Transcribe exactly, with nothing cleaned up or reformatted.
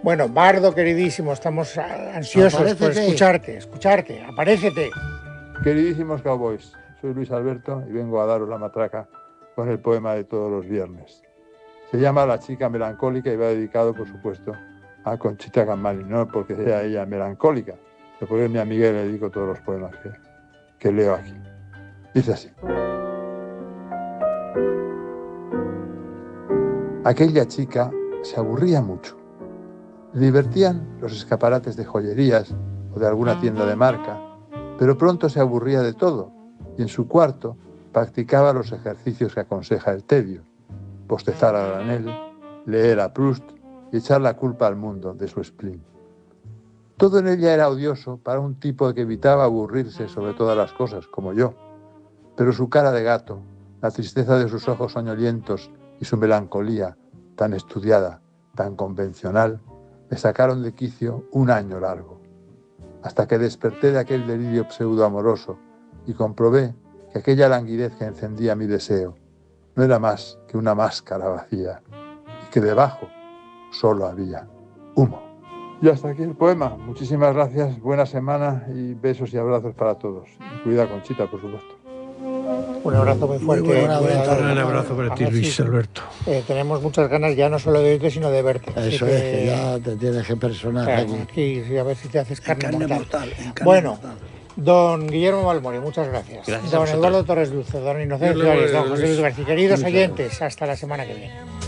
Bueno, Bardo, queridísimo, estamos ansiosos Aparécete. por escucharte, escucharte, aparécete. Queridísimos cowboys, soy Luis Alberto y vengo a daros la matraca con el poema de todos los viernes. Se llama La chica melancólica y va dedicado, por supuesto, a Conchita Camali, no porque sea ella melancólica, sino porque es mi amiga y le dedico todos los poemas que, que leo aquí. Dice así. Aquella chica se aburría mucho. Le divertían los escaparates de joyerías o de alguna tienda de marca, pero pronto se aburría de todo y en su cuarto practicaba los ejercicios que aconseja el tedio: bostezar a granel, leer a Proust y echar la culpa al mundo de su spleen. Todo en ella era odioso para un tipo que evitaba aburrirse sobre todas las cosas, como yo, pero su cara de gato, la tristeza de sus ojos soñolientos y su melancolía tan estudiada, tan convencional, me sacaron de quicio un año largo, hasta que desperté de aquel delirio pseudoamoroso y comprobé que aquella languidez que encendía mi deseo no era más que una máscara vacía y que debajo solo había humo. Y hasta aquí el poema. Muchísimas gracias, buena semana y besos y abrazos para todos. Y cuida Conchita, por supuesto. Un abrazo muy fuerte. Muy buen abrazo. Un abrazo para ti, Luis Alberto. Eh, tenemos muchas ganas ya no solo de oírte, sino de verte. Eso Así es, que ya te tienes que personar claro, aquí. aquí, sí, a ver si te haces carne, Carne mortal. mortal, en carne Bueno, mortal. Don Guillermo Balmori, muchas gracias. Gracias a Don vosotros. Eduardo Torres Luce, don Inocencio Dios le Arias, don guarde, José Luis Luis. García. Queridos Muchas oyentes, hasta la semana que viene.